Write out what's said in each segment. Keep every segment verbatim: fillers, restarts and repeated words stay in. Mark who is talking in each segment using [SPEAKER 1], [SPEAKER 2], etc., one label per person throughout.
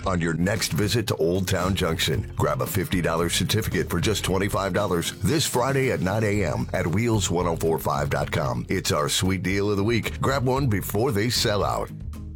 [SPEAKER 1] on your next visit to Old Town Junction. Grab a fifty dollars certificate for just twenty-five dollars this Friday at nine a.m. at wheels ten forty-five dot com. It's our sweet deal of the week. Grab one before they sell out.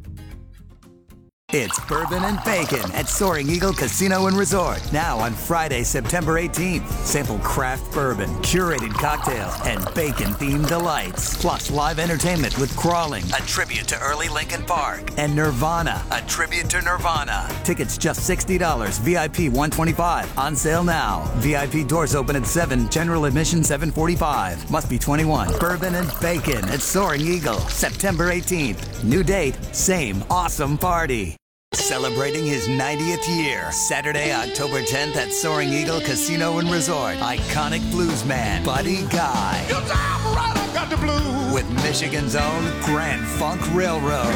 [SPEAKER 2] It's Bourbon and Bacon at Soaring Eagle Casino and Resort. Now on Friday, September eighteenth. Sample craft bourbon, curated cocktails, and bacon-themed delights. Plus live entertainment with Crawling, a tribute to early Lincoln Park, and Nirvana, a tribute to Nirvana. Tickets just sixty dollars, V I P one hundred twenty-five dollars. On sale now. V I P doors open at seven, general admission seven forty-five. Must be twenty-one. Bourbon and Bacon at Soaring Eagle, September eighteenth. New date, same awesome party. Celebrating his ninetieth year, Saturday, October tenth at Soaring Eagle Casino and Resort. Iconic bluesman Buddy Guy.
[SPEAKER 3] Right, I got the blues.
[SPEAKER 2] With Michigan's own Grand Funk Railroad.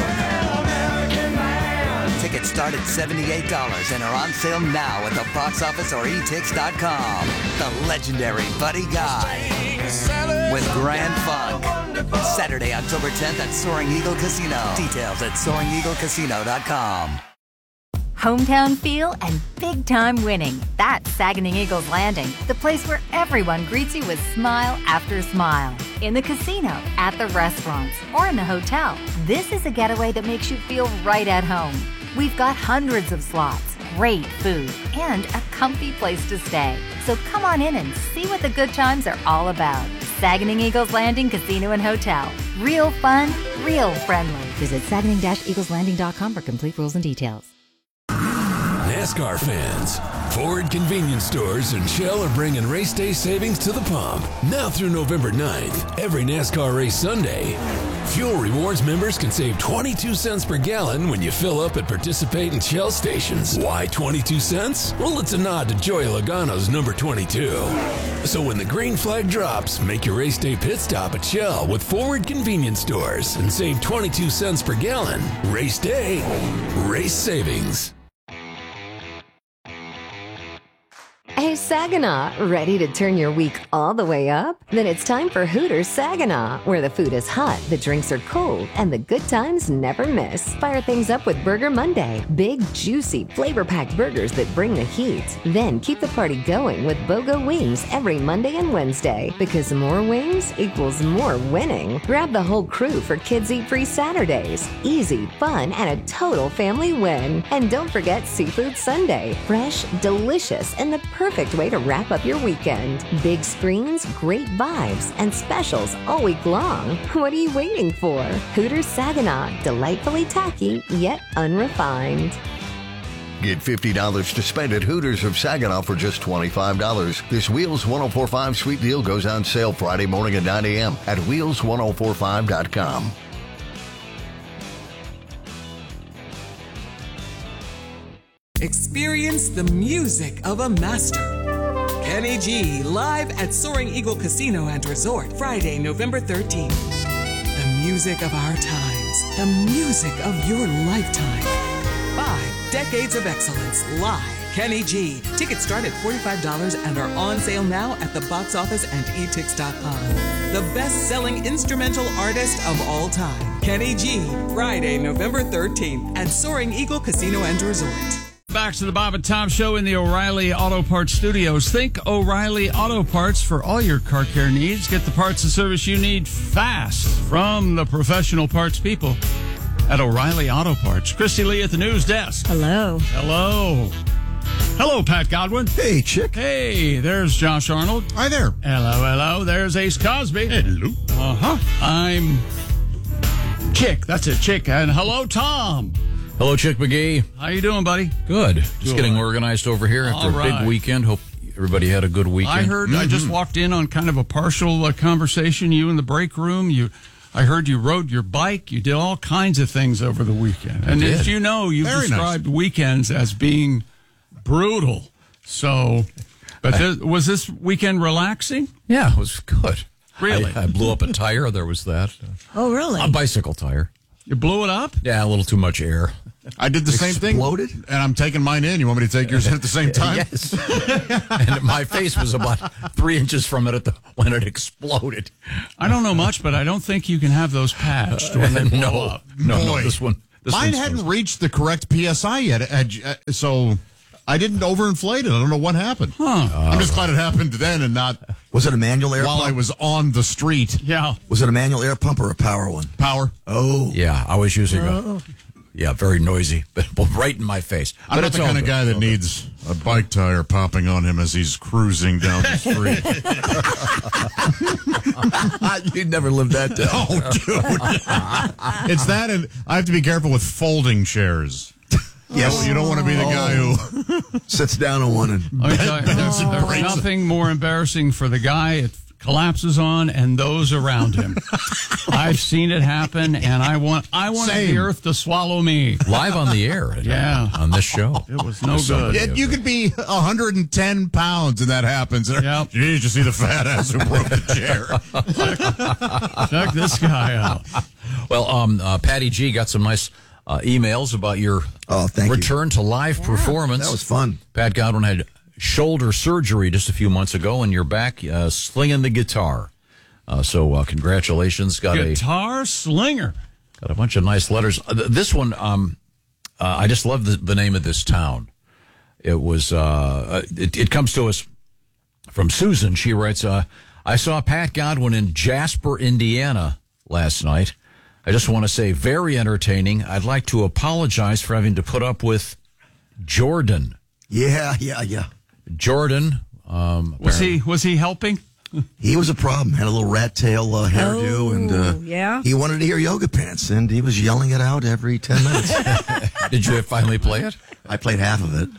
[SPEAKER 2] Tickets start at seventy-eight dollars and are on sale now at the box office or e tix dot com. The legendary Buddy Guy with Grand Funk. Saturday, October tenth at Soaring Eagle Casino. Details at soaring eagle casino dot com.
[SPEAKER 4] Hometown feel and big-time winning. That's Saganing Eagles Landing, the place where everyone greets you with smile after smile. In the casino, at the restaurants, or in the hotel, this is a getaway that makes you feel right at home. We've got hundreds of slots, great food, and a comfy place to stay. So come on in and see what the good times are all about. Saganing Eagles Landing Casino and Hotel. Real fun, real friendly. Visit saganing dash eagles landing dot com for complete rules and details.
[SPEAKER 5] NASCAR fans, Ford Convenience Stores and Shell are bringing race day savings to the pump. Now through November ninth, every NASCAR race Sunday, Fuel Rewards members can save twenty-two cents per gallon when you fill up at participating Shell stations. Why twenty-two cents? Well, it's a nod to Joey Logano's number twenty-two. So when the green flag drops, make your race day pit stop at Shell with Ford Convenience Stores and save twenty-two cents per gallon. Race day, race savings.
[SPEAKER 6] Hey, Saginaw, ready to turn your week all the way up? Then it's time for Hooters Saginaw, where the food is hot, the drinks are cold, and the good times never miss. Fire things up with Burger Monday. Big, juicy, flavor-packed burgers that bring the heat. Then keep the party going with BOGO Wings every Monday and Wednesday, because more wings equals more winning. Grab the whole crew for Kids Eat Free Saturdays. Easy, fun, and a total family win. And don't forget Seafood Sunday. Fresh, delicious, and the perfect Perfect way to wrap up your weekend. Big screens, great vibes, and specials all week long. What are you waiting for? Hooters Saginaw, delightfully tacky yet unrefined.
[SPEAKER 1] Get fifty dollars to spend at Hooters of Saginaw for just twenty-five dollars. This Wheels ten forty-five sweet deal goes on sale Friday morning at nine a.m. at wheels ten forty-five dot com.
[SPEAKER 7] Experience the music of a master. Kenny G live at Soaring Eagle Casino and Resort, Friday, November thirteenth. The music of our times, the music of your lifetime. Five decades of excellence live. Kenny G. Tickets start at forty-five dollars and are on sale now at the box office and e tix dot com. The best-selling instrumental artist of all time, Kenny G. Friday, November thirteenth at Soaring Eagle Casino and Resort.
[SPEAKER 8] Back to the Bob and Tom Show in the O'Reilly Auto Parts Studios. Think O'Reilly Auto Parts for all your car care needs. Get the parts and service you need fast from the professional parts people at O'Reilly Auto Parts. Christy Lee at the news desk.
[SPEAKER 9] Hello.
[SPEAKER 8] Hello. Hello, Pat Godwin.
[SPEAKER 3] Hey, Chick.
[SPEAKER 8] Hey, there's Josh Arnold.
[SPEAKER 3] Hi there.
[SPEAKER 8] Hello, hello. There's Ace Cosby.
[SPEAKER 3] Hello.
[SPEAKER 8] Uh-huh. I'm Chick. That's it, Chick. And hello, Tom.
[SPEAKER 10] Hello, Chick McGee.
[SPEAKER 8] How you doing, buddy?
[SPEAKER 10] Good. Just
[SPEAKER 8] Good.
[SPEAKER 10] getting organized over here after
[SPEAKER 8] All
[SPEAKER 10] a big
[SPEAKER 8] right.
[SPEAKER 10] weekend. Hope everybody had a good weekend.
[SPEAKER 8] I heard. Mm-hmm. I just walked in on kind of a partial uh, conversation. You in the break room. You, I heard you rode your bike. You did all kinds of things over the weekend.
[SPEAKER 10] I
[SPEAKER 8] and
[SPEAKER 10] did.
[SPEAKER 8] as you know, you've
[SPEAKER 3] Very
[SPEAKER 8] described
[SPEAKER 3] nice.
[SPEAKER 8] weekends as being brutal. So, but this, was this weekend relaxing?
[SPEAKER 10] Yeah, it was good.
[SPEAKER 8] Really?
[SPEAKER 10] I, I blew up a tire. There was that.
[SPEAKER 9] Oh, really?
[SPEAKER 10] A bicycle tire.
[SPEAKER 8] You blew it up?
[SPEAKER 10] Yeah, a little too much air.
[SPEAKER 3] I did the same thing.
[SPEAKER 10] Exploded?
[SPEAKER 3] And I'm taking mine in. You want me to take yours in at the same time?
[SPEAKER 10] Yes. And my face was about three inches from it at the, when it exploded.
[SPEAKER 8] I don't know much, but I don't think you can have those patched when they blow
[SPEAKER 10] no,
[SPEAKER 8] up.
[SPEAKER 10] no, no,
[SPEAKER 3] Boy.
[SPEAKER 10] this one, This
[SPEAKER 3] Mine
[SPEAKER 10] one's-
[SPEAKER 3] hadn't reached the correct P S I yet, uh, so I didn't overinflate it. I don't know what happened.
[SPEAKER 8] Huh.
[SPEAKER 3] I'm just glad it happened then and not
[SPEAKER 9] Was it a manual air
[SPEAKER 3] while
[SPEAKER 9] pump?
[SPEAKER 3] I was on the street.
[SPEAKER 8] Yeah.
[SPEAKER 9] Was it a manual air pump or a power one?
[SPEAKER 3] Power.
[SPEAKER 9] Oh.
[SPEAKER 10] Yeah, I was using a. Yeah, very noisy, but right in my face.
[SPEAKER 3] I'm
[SPEAKER 10] but
[SPEAKER 3] not
[SPEAKER 10] it's
[SPEAKER 3] the
[SPEAKER 10] all
[SPEAKER 3] kind of
[SPEAKER 10] good.
[SPEAKER 3] guy that needs a bike tire popping on him as he's cruising down the street.
[SPEAKER 10] You'd never live that down.
[SPEAKER 3] Oh, dude. It's that, and I have to be careful with folding chairs.
[SPEAKER 9] Yes.
[SPEAKER 3] You don't want to be the guy who
[SPEAKER 9] Sits down on one and
[SPEAKER 8] Let me tell you, there's,
[SPEAKER 3] Oh.
[SPEAKER 8] there's nothing more embarrassing for the guy it collapses on and those around him. I've seen it happen, and I want I want
[SPEAKER 3] Same.
[SPEAKER 8] the earth to swallow me.
[SPEAKER 10] Live on the air.
[SPEAKER 8] Yeah.
[SPEAKER 10] On this show.
[SPEAKER 8] It was no
[SPEAKER 10] Somebody
[SPEAKER 8] good.
[SPEAKER 3] Yeah, you could be one hundred ten pounds and that happens.
[SPEAKER 8] Yep.
[SPEAKER 3] Geez, you see the fat ass who broke the chair.
[SPEAKER 8] Check this guy out.
[SPEAKER 10] Well, um, uh, Patty G got some nice uh, emails about your
[SPEAKER 9] Oh, thank you.
[SPEAKER 10] return to live performance.
[SPEAKER 9] that was fun.
[SPEAKER 10] Pat Godwin had shoulder surgery just a few months ago, and you're back uh, slinging the guitar. Uh, so uh, congratulations. Got a
[SPEAKER 8] Guitar slinger.
[SPEAKER 10] got a bunch of nice letters. Uh, th- this one, um, uh, I just love the, the name of this town. It was. Uh, it, it comes to us from Susan. She writes, uh, "I saw Pat Godwin in Jasper, Indiana last night. I just want to say, very entertaining. I'd like to apologize for having to put up with Jordan.
[SPEAKER 9] Yeah, yeah, yeah.
[SPEAKER 10] Jordan, um,
[SPEAKER 8] Was he was he helping?
[SPEAKER 9] He was a problem. Had a little rat tail uh, hairdo,
[SPEAKER 11] Oh,
[SPEAKER 9] and uh,
[SPEAKER 11] yeah?
[SPEAKER 9] he wanted to hear Yoga Pants, and he was yelling it out every ten minutes.
[SPEAKER 10] Did you finally play it?
[SPEAKER 9] I played half of it.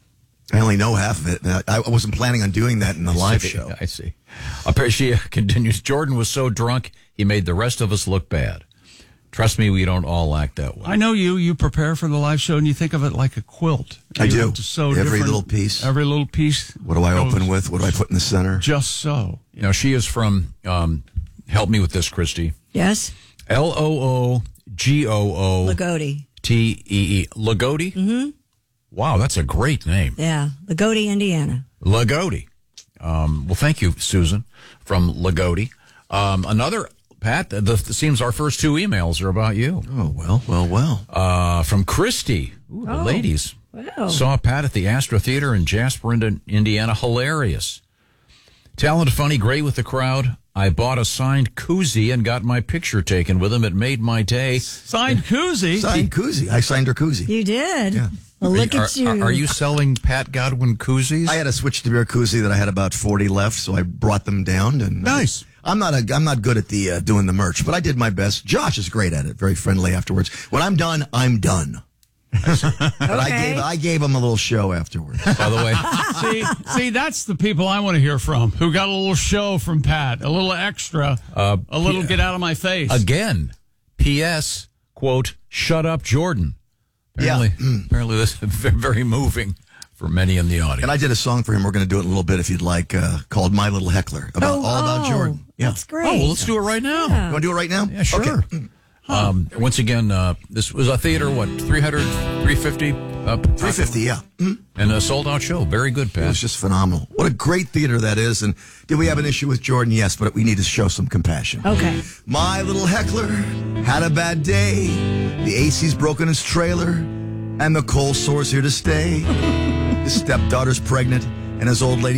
[SPEAKER 9] I only know half of it. and I, I wasn't planning on doing that in the live
[SPEAKER 10] see,
[SPEAKER 9] show.
[SPEAKER 10] I see. Apparently, she continues. Jordan was so drunk, he made the rest of us look bad. Trust me, we don't all act that way.
[SPEAKER 8] I know you. You prepare for the live show, and you think of it like a quilt.
[SPEAKER 9] I
[SPEAKER 8] You
[SPEAKER 9] do.
[SPEAKER 8] have to sew
[SPEAKER 9] Every
[SPEAKER 8] different-
[SPEAKER 9] little piece.
[SPEAKER 8] Every little piece.
[SPEAKER 9] What do I
[SPEAKER 8] goes
[SPEAKER 9] open with? What do I put in the center?
[SPEAKER 8] Just so.
[SPEAKER 10] You know, she is from, um, help me with this, Christy.
[SPEAKER 11] Yes.
[SPEAKER 10] L O O G O O
[SPEAKER 11] Lagodi.
[SPEAKER 10] T E E. Lagodi? Mm-hmm. Wow, that's a great name.
[SPEAKER 11] Yeah. Lagodi, Indiana.
[SPEAKER 10] Lagodi. Um, well, thank you, Susan, from Lagodi. Um, another, Pat, the, the, it seems our first two emails are about you.
[SPEAKER 9] Oh, well, well, well.
[SPEAKER 10] Uh, from Christy. Ooh, the
[SPEAKER 11] Oh,
[SPEAKER 10] ladies.
[SPEAKER 11] wow.
[SPEAKER 10] Saw Pat at the Astra Theater in Jasper, Indi- Indiana. Hilarious. Talented, funny, great with the crowd. I bought a signed koozie and got my picture taken with him. It made my day.
[SPEAKER 8] Signed koozie.
[SPEAKER 9] Signed koozie. I signed her koozie.
[SPEAKER 11] You did. Well, look
[SPEAKER 10] are,
[SPEAKER 11] at you.
[SPEAKER 10] Are, are you selling Pat Godwin koozies?
[SPEAKER 9] I had a switch to beer koozie that I had about forty left, so I brought them down. And
[SPEAKER 3] Nice.
[SPEAKER 9] I'm not a, I'm not good at the uh, doing the merch, but I did my best. Josh is great at it. Very friendly afterwards. When I'm done, I'm done. But I
[SPEAKER 11] Okay.
[SPEAKER 9] gave I gave him a little show afterwards.
[SPEAKER 10] By the way,
[SPEAKER 8] see, see, that's the people I want to hear from. Who got a little show from Pat, a little extra,
[SPEAKER 10] Uh,
[SPEAKER 8] a little
[SPEAKER 10] P-
[SPEAKER 8] get out of my face.
[SPEAKER 10] again, P S, quote, shut up, Jordan. Apparently,
[SPEAKER 9] Yeah.
[SPEAKER 10] apparently this is very moving for many in the audience.
[SPEAKER 9] And I did a song for him. We're going to do it in a little bit if you'd like, uh, called My Little Heckler, about
[SPEAKER 11] Oh,
[SPEAKER 9] all about
[SPEAKER 11] oh,
[SPEAKER 9] Jordan. Yeah.
[SPEAKER 11] That's great.
[SPEAKER 10] Oh, well, let's do it right now.
[SPEAKER 11] Yeah.
[SPEAKER 9] You want to do it right now?
[SPEAKER 10] Yeah, sure.
[SPEAKER 9] Okay.
[SPEAKER 10] Um, once again, uh, this was a theater, what, three hundred, three fifty? Uh,
[SPEAKER 9] three fifty, yeah. Mhm.
[SPEAKER 10] And a sold out show. Very good, Pat.
[SPEAKER 9] It was just phenomenal. What a great theater that is. And did we have an issue with Jordan? Yes, but we need to show some compassion.
[SPEAKER 11] Okay.
[SPEAKER 9] My little heckler had a bad day. The A C's broken his trailer, and the cold sore's here to stay. His stepdaughter's pregnant, and his old lady